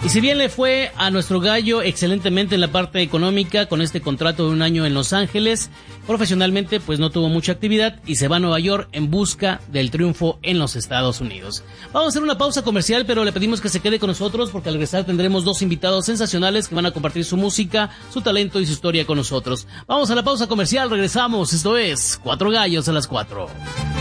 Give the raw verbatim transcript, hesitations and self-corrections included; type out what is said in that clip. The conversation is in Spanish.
Y si bien le fue a nuestro gallo excelentemente en la parte económica con este contrato de un año en Los Ángeles, profesionalmente pues no tuvo mucha actividad y se va a Nueva York en busca del triunfo en los Estados Unidos. Vamos a hacer una pausa comercial, pero le pedimos que se quede con nosotros porque al regresar tendremos dos invitados sensacionales que van a compartir su música, su talento y su historia con nosotros. Vamos a la pausa comercial, regresamos. Esto es Cuatro Gallos a las Cuatro.